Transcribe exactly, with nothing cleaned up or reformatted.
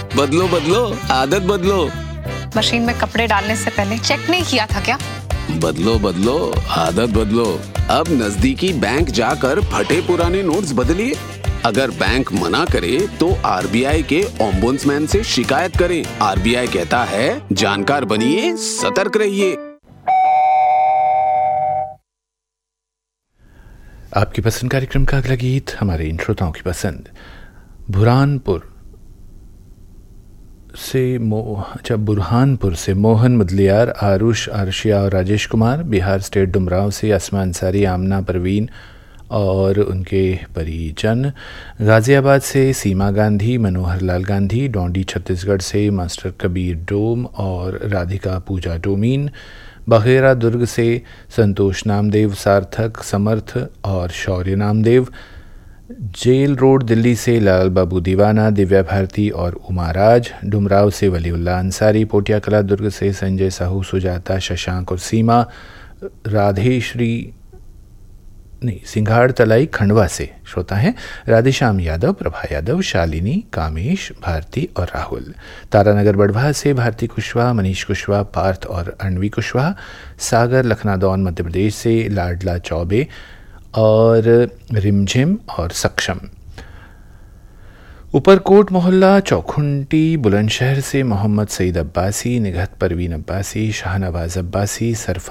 बदलो बदलो आदत बदलो। मशीन में कपड़े डालने से पहले चेक नहीं किया था क्या? बदलो बदलो आदत बदलो। अब नजदीकी बैंक जाकर फटे पुराने नोट्स बदलिए। अगर बैंक मना करे तो आरबीआई के ओम्बुड्समैन से शिकायत करें। आरबीआई कहता है जानकार बनिए, सतर्क रहिए। आपकी पसंद कार्यक्रम का अगला गीत हमारे इन श्रोताओं की पसंद बुरहानपुर से मो अच्छा बुरहानपुर से मोहन मुदलियार, आरुष, आरशिया और राजेश कुमार, बिहार स्टेट डुमराव से असमा अंसारी, आमना, परवीन और उनके परिजन, गाज़ियाबाद से सीमा गांधी, मनोहर लाल गांधी, डोंडी छत्तीसगढ़ से मास्टर कबीर डोम और राधिका पूजा डोमीन, बघेरा दुर्ग से संतोष नामदेव, सार्थक, समर्थ और शौर्य नामदेव, जेल रोड दिल्ली से लाल बाबू दीवाना, दिव्या भारती और उमाराज, डुमराव से वलीउल्लाह अंसारी, पोटिया कला दुर्ग से संजय साहू, सुजाता, शशांक और सीमा, राधेश्री नहीं सिंघाड़ तलाई खंडवा से श्रोता हैं, राधेश्याम यादव, प्रभा यादव, शालिनी, कामेश, भारती और राहुल, तारानगर बड़वा से भारती कुशवाहा, मनीष कुशवाहा, पार्थ और अण्वी कुशवाहा, सागर लखनादौन मध्य प्रदेश से लाडला चौबे और रिमझिम और सक्षम, ऊपरकोट मोहल्ला चौखुंटी बुलंदशहर से मोहम्मद सईद अब्बासी, निगहत परवीन अब्बासी, शाहनवाज अब्बासी, सरफराज